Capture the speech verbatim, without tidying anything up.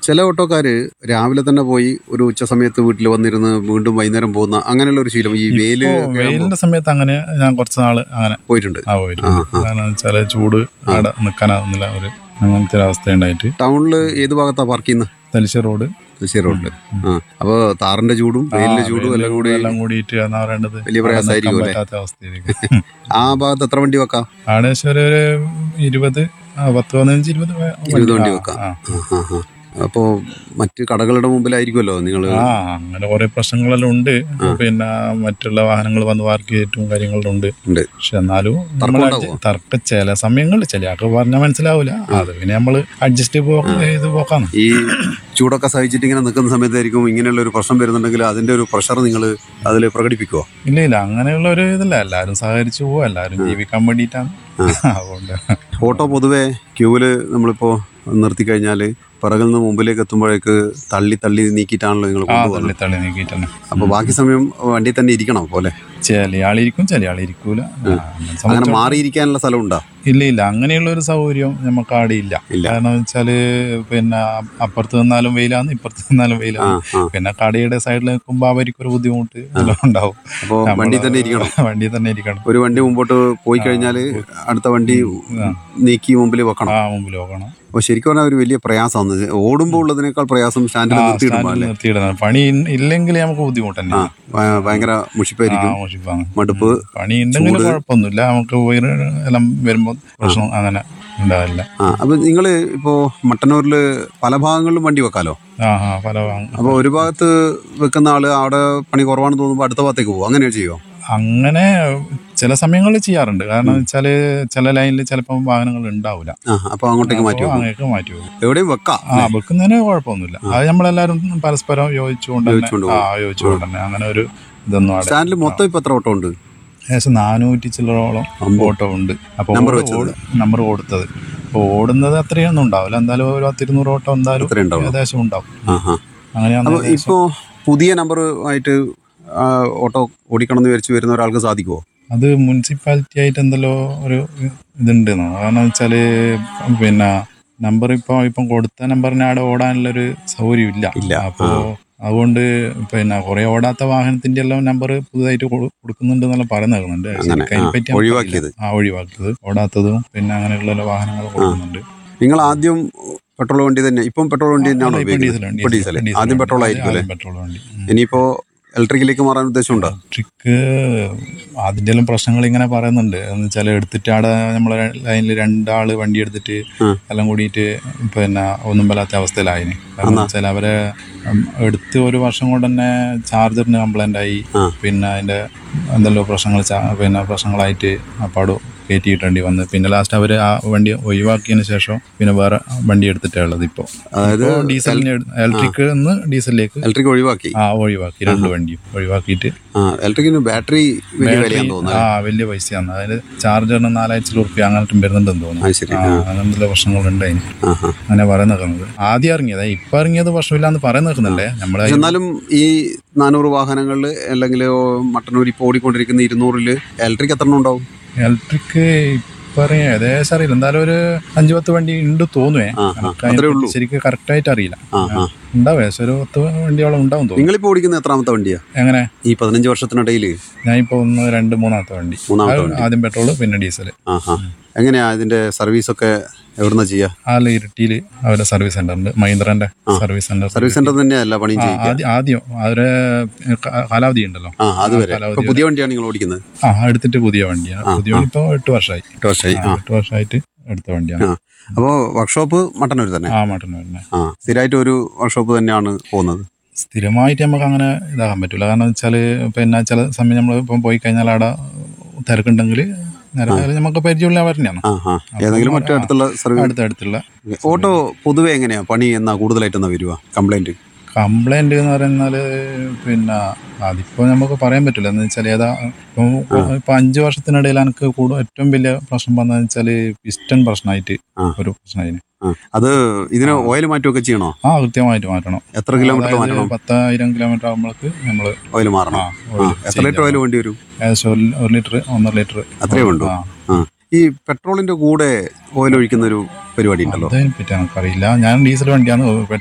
ചില ഓട്ടോക്കാര് രാവിലെ തന്നെ പോയി ഒരു ഉച്ച സമയത്ത് വീട്ടിൽ വന്നിരുന്ന് വീണ്ടും വൈകുന്നേരം പോകുന്ന അങ്ങനെയുള്ള ഒരു ശീലം ഈ വെയില് വെയിലിന്റെ സമയത്ത് അങ്ങനെ ഞാൻ കുറച്ച് നാള് അങ്ങനെ പോയിട്ടുണ്ട്. ആ പോയിട്ടുണ്ട്. കാരണം വെച്ചാല് ചൂട് അവിടെ നിൽക്കാനാവുന്നില്ല, ഒരു അങ്ങനത്തെ ഒരു അവസ്ഥ ഉണ്ടായിട്ട്. ടൗണില് ഏത് ഭാഗത്താ പാർക്ക് ചെയ്യുന്നത്? തലശ്ശേരി റോഡ്. തലശ്ശേരി റോഡില്. ആ അപ്പൊ താറിന്റെ ചൂടും വെയിലിന്റെ ചൂടും എല്ലാം കൂടി എല്ലാം കൂടിയിട്ട് എന്നാ പറയേണ്ടത് വലിയ പ്രയാസമായിരിക്കും അല്ലേ? പറ്റാത്ത അവസ്ഥയായിരിക്കും. ആ ഭാഗത്ത് എത്ര വണ്ടി വെക്കാം? അവിടെ ഒരു ഇരുപത് പത്ത് പതിനഞ്ച് ഇരുപത് ഇരുപത് വണ്ടി വെക്കാം. അപ്പോ മറ്റ് കടകളുടെ മുമ്പിലായിരിക്കുമല്ലോ നിങ്ങൾ? ആ അങ്ങനെ കുറെ പ്രശ്നങ്ങളെല്ലാം ഉണ്ട്. പിന്നെ മറ്റുള്ള വാഹനങ്ങൾ വന്ന് പാർക്ക് ചെയ്തിട്ടും കാര്യങ്ങളും ഉണ്ട്. പക്ഷെ എന്നാലും തർക്ക ചില സമയങ്ങളിൽ ചില ആൾക്ക് പറഞ്ഞാൽ മനസ്സിലാവൂല. അത് പിന്നെ നമ്മള് അഡ്ജസ്റ്റ് ചെയ്ത് പോക്കാണ്. ഈ ചൂടൊക്കെ സഹിച്ചിട്ട് ഇങ്ങനെ നിൽക്കുന്ന സമയത്തായിരിക്കും ഇങ്ങനെയുള്ള ഒരു പ്രശ്നം വരുന്നുണ്ടെങ്കിൽ അതിന്റെ ഒരു പ്രഷർ നിങ്ങൾ അതിൽ പ്രകടിപ്പിക്കുവോ? ഇല്ല ഇല്ല, അങ്ങനെയുള്ള ഒരു ഇതില്ല. എല്ലാവരും സഹകരിച്ചു പോവാ, എല്ലാവരും ജീവിക്കാൻ വേണ്ടിയിട്ടാണ്. അതുകൊണ്ട് ഓട്ടോ പൊതുവെ ക്യൂവില് നമ്മളിപ്പോ നിർത്തി കഴിഞ്ഞാല് പിറകിൽ നിന്ന് മുമ്പിലേക്ക് എത്തുമ്പോഴേക്ക് തള്ളി തള്ളി നീക്കിയിട്ടാണല്ലോ നിങ്ങൾ തള്ളി തള്ളി നീക്കിയിട്ടാണ്. അപ്പൊ ബാക്കി സമയം വണ്ടി തന്നെ ഇരിക്കണം പോലെ? ചില ആളിരിക്കും, ചില ആളിരിക്കൂല. അങ്ങനെ മാറിയിരിക്കാനുള്ള സ്ഥലം ഉണ്ടോ? ഇല്ല ഇല്ല, അങ്ങനെയുള്ള ഒരു സൗകര്യം നമുക്ക് അവിടെ ഇല്ല. കാരണം വെച്ചാല് പിന്നെ അപ്പുറത്ത് നിന്നാലും വെയിലാണ്, ഇപ്പുറത്ത് നിന്നാലും വെയിലാണ്. പിന്നെ കടയുടെ സൈഡിൽ നിൽക്കുമ്പോൾ അവർക്കൊരു ബുദ്ധിമുട്ട് എല്ലാം ഉണ്ടാവും. അപ്പൊ വണ്ടി തന്നെ ഇരിക്കണം. വണ്ടി തന്നെ ഇരിക്കണം. ഒരു വണ്ടി മുമ്പോട്ട് പോയി കഴിഞ്ഞാല് അടുത്ത വണ്ടി നീക്കി മുമ്പിൽ വെക്കണം. ആ മുമ്പിൽ വെക്കണം. അപ്പൊ ശരിക്കും പറഞ്ഞാൽ ഒരു വലിയ പ്രയാസമാണ്. ഓടുമ്പോൾ ഉള്ളതിനേക്കാൾ പ്രയാസം സ്റ്റാൻഡിൽ നിർത്തിയിടുന്നത്. പണി ഇല്ലെങ്കിൽ നമുക്ക് ബുദ്ധിമുട്ട് തന്നെ, ഭയങ്കര മുഷിപ്പായിരിക്കും, മടുപ്പ്. പണി ഉണ്ടെങ്കിൽ കുഴപ്പമൊന്നുമില്ല, നമുക്ക് എല്ലാം വരുമ്പോൾ പ്രശ്നം അങ്ങനെ ഉണ്ടാവില്ല. ആ അപ്പൊ നിങ്ങള് ഇപ്പോ മട്ടന്നൂരില് പല ഭാഗങ്ങളിലും വണ്ടി വെക്കാലോ? ആ പല ഭാഗം. അപ്പൊ ഒരു ഭാഗത്ത് വെക്കുന്ന ആള് അവിടെ പണി കുറവാണെന്ന് തോന്നുമ്പോ അടുത്ത ഭാഗത്തേക്ക് പോകും, അങ്ങനെ ചെയ്യോ? അങ്ങനെ ചില സമയങ്ങളിൽ ചെയ്യാറുണ്ട്. കാരണം വെച്ചാല് ചില ലൈനിൽ ചിലപ്പോൾ വാഹനങ്ങൾ ഉണ്ടാവില്ല. അപ്പൊ അങ്ങോട്ടേക്ക് മാറ്റി അങ്ങനെയൊക്കെ മാറ്റി പോകും. എവിടെയും വെക്കാം. ആ വെക്കുന്നതിന് കുഴപ്പമൊന്നുമില്ല. അത് നമ്മളെല്ലാരും പരസ്പരം യോജിച്ചുകൊണ്ട് യോജിച്ചുകൊണ്ട് തന്നെ അങ്ങനെ ഒരു ഇതൊന്നും. സ്റ്റാൻഡിൽ മൊത്തം ഇപ്പൊ എത്ര ഓട്ടോ ഉണ്ട്? ഏകദേശം നാനൂറ്റി ചില്ലറോളം ഓട്ടോ ഉണ്ട്. അപ്പോൾ നമ്പർ കൊടുത്തത് അപ്പോൾ ഓടുന്നത് അത്രയൊന്നും ഉണ്ടാവില്ല. എന്തായാലും ഒരു പത്തിരുന്നൂറ് ഓട്ടോ എന്തായാലും ഏകദേശം ഉണ്ടാവും. അങ്ങനെയാണ്. ഇപ്പോ പുതിയ നമ്പർ ആയിട്ട് ഓട്ടോ ഓടിക്കണം എന്ന് വിചാരിച്ചു വരുന്ന ഒരാൾക്ക് സാധിക്കുമോ? അത് മുനിസിപ്പാലിറ്റി ആയിട്ട് എന്തെല്ലോ ഒരു ഇതുണ്ടെന്നോ. കാരണം വെച്ചാൽ പിന്നെ നമ്പർ ഇപ്പോൾ ഇപ്പം കൊടുത്ത നമ്പറിന് അവിടെ ഓടാനുള്ളൊരു സൗകര്യം ഇല്ല ഇല്ല അപ്പോൾ അതുകൊണ്ട് പിന്നെ കുറെ ഓടാത്ത വാഹനത്തിന്റെ എല്ലാം നമ്പർ പുതുതായിട്ട് കൊടുക്കുന്നുണ്ട് എന്നെല്ലാം പറഞ്ഞു തരുന്നുണ്ട്. അതിനെപ്പറ്റി ഒഴിവാക്കിയത് ആ ഒഴിവാക്കിയത് ഓടാത്തതും പിന്നെ അങ്ങനെയുള്ള വാഹനങ്ങൾ കൊടുക്കുന്നുണ്ട്. നിങ്ങൾ ആദ്യം പെട്രോൾ വണ്ടി തന്നെ, ഇപ്പം പെട്രോൾ വണ്ടി തന്നെയാണോ ഉപയോഗിക്കുന്നത്? ഡീസൽ. ആദ്യം പെട്രോൾ ആയിരിക്കും. പെട്രോൾ വണ്ടി. ഇനിയിപ്പോ ഇലക്ട്രിക്കിലേക്ക് മാറാൻ ഉദ്ദേശമുണ്ടോ? ഇലക്ട്രിക്ക് അതിൻ്റെ എല്ലാം പ്രശ്നങ്ങൾ ഇങ്ങനെ പറയുന്നുണ്ട്. എന്ന് വെച്ചാൽ എടുത്തിട്ട് അവിടെ നമ്മളെ ലൈനിൽ രണ്ടാള് വണ്ടി എടുത്തിട്ട് എല്ലാം കൂടിയിട്ട് പിന്നെ ഒന്നും വല്ലാത്ത അവസ്ഥയിലായിന്. കാരണം വെച്ചാൽ അവരെ എടുത്ത് ഒരു വർഷം കൊണ്ട് തന്നെ ചാർജറിന് കംപ്ലൈൻ്റ് ആയി. പിന്നെ അതിൻ്റെ എന്തെല്ലോ പ്രശ്നങ്ങൾ പിന്നെ പ്രശ്നങ്ങളായിട്ട് അപ്പാട് കയറ്റിയിട്ടേണ്ടി വന്ന് പിന്നെ ലാസ്റ്റ് അവർ ആ വണ്ടി ഒഴിവാക്കിയതിന് ശേഷം പിന്നെ വേറെ വണ്ടി എടുത്തിട്ടുള്ളത് ഇപ്പോൾ. അതായത് ഡീസലിന് ഇലക്ട്രിക് നിന്ന് ഡീസലിലേക്ക് ഇലക്ട്രിക് ഒഴിവാക്കി. ആ ഒഴിവാക്കി രണ്ട് വണ്ടിയും ഒഴിവാക്കിയിട്ട്. ഇലക്ട്രിക്കിന് ബാറ്ററി ആ വലിയ പൈസയാണ്. അതായത് ചാർജറിന് നാലായിരത്തി റുപ്യ അങ്ങനത്തെ വരുന്നുണ്ടെന്ന് തോന്നുന്നു. അങ്ങനത്തെ പ്രശ്നങ്ങളുണ്ട് അതിന്. അങ്ങനെ പറയുന്ന നിൽക്കുന്നത് ആദ്യം ഇറങ്ങിയത്, ഇപ്പൊ ഇറങ്ങിയത് പ്രശ്നമില്ലാന്ന് പറയുന്ന നിൽക്കുന്നില്ലേ നമ്മളെ. എന്നാലും ഈ നാനൂറ് വാഹനങ്ങളില് അല്ലെങ്കിൽ മട്ടന്നൂർ ഇപ്പോൾ ഓടിക്കൊണ്ടിരിക്കുന്ന ഇരുന്നൂറില് ഇലക്ട്രിക് എത്ര ഉണ്ടാവും? ഇലക്ട്രിക് പറയാം ഏകദേശം അറിയില്ല. എന്തായാലും ഒരു അഞ്ചു പത്ത് വണ്ടി ഉണ്ട് തോന്നുവേ. ശരിക്കും കറക്റ്റ് ആയിട്ട് അറിയില്ല. ഉണ്ടാവും ഏകദേശം ഒരു പത്ത് വണ്ടിയോളം ഉണ്ടാവും തോന്നുന്നു. നിങ്ങളിപ്പോ ഓടിക്കുന്ന എത്രാമത്തെ വണ്ടിയാ? എങ്ങനെ ഈ പതിനഞ്ച് വർഷത്തിനിടയിൽ? ഞാൻ ഇപ്പൊ ഒന്ന് രണ്ട് മൂന്നാമത്തെ വണ്ടി. ആദ്യം പെട്രോള് പിന്നെ ഡീസൽ. എങ്ങനെയാ ഇതിന്റെ സർവീസ് ഒക്കെ എവിടുന്ന ചെയ്യാ? ആ ഇരിട്ടിയില് അവരുടെ സർവീസ് സെന്റർ ഉണ്ട്, മഹീന്ദ്രന്റെ സർവീസ് സെന്റർ. സർവീസ് സെന്റർ തന്നെയല്ല പണി ചെയ്യുക? ആദ്യം അവരെ കാലാവധി ഉണ്ടല്ലോ. പുതിയ വണ്ടിയാണ് നിങ്ങൾ ഓടിക്കുന്നത്? ആ എടുത്തിട്ട് പുതിയ വണ്ടിയാണ്. പുതിയ വണ്ടി ഇപ്പൊ എട്ട് വർഷമായി. എട്ട് വർഷമായി എട്ട് വർഷമായിട്ട് എടുത്ത വണ്ടിയാണ്. അപ്പോ വർക്ക്ഷോപ്പ് മട്ടന്നൂർ തന്നെ? ആ മട്ടന്നൂർ തന്നെ. ആ സ്ഥിരമായിട്ട് ഒരു വർക്ക്ഷോപ്പ് തന്നെയാണ് പോകുന്നത്? സ്ഥിരമായിട്ട് നമുക്ക് അങ്ങനെ ഇതാക്കാൻ പറ്റില്ല. കാരണം വെച്ചാൽ പിന്നെ ചില സമയം നമ്മൾ ഇപ്പം പോയി കഴിഞ്ഞാൽ അവിടെ തിരക്കുണ്ടെങ്കിൽ നമുക്ക് പരിചയമുള്ള തന്നെയാണ്. ഏതെങ്കിലും മറ്റു അടുത്തുള്ള അടുത്തടുത്തുള്ള ഓട്ടോ പൊതുവെ എങ്ങനെയാ പണി എന്നാ കൂടുതലായിട്ടെന്നാ വരുക കംപ്ലൈന്റ്? കംപ്ലൈന്റ് എന്ന് പറയുന്നത് പിന്നെ അതിപ്പോൾ നമുക്ക് പറയാൻ പറ്റില്ല. എന്ന് വെച്ചാൽ ഏതാ ഇപ്പം ഇപ്പൊ അഞ്ചു വർഷത്തിനിടയിൽ എനിക്ക് കൂടുതൽ ഏറ്റവും വലിയ പ്രശ്നം വന്നതെന്ന് വെച്ചാല് പിസ്റ്റൺ പ്രശ്നമായിട്ട് ഒരു പ്രശ്നമായിന്. അത് ഇതിന് ഓയിൽ മാറ്റുമൊക്കെ ചെയ്യണോ? ആ കൃത്യമായിട്ട് മാറ്റണം. എത്ര കിലോമീറ്റർ മാറ്റണം? കിലോമീറ്റർ ആകുമ്പോഴേക്ക് നമ്മള് ഓയിൽ മാറണം. എത്ര ലിറ്റർ ഓയിൽ വേണ്ടി വരും? ഏകദേശം ഒരു ലിറ്റർ ഒന്നര ലിറ്റർ അത്രേ ഉണ്ടോ? ഈ പെട്രോളിന്റെ കൂടെ ഓയിൽ ഒഴിക്കുന്ന ഒരു പരിപാടി ഉണ്ടല്ലോ, അതിനെ പറ്റി എനിക്കറിയില്ല. ഞാൻ ഡീസൽ വണ്ടിയാണ്.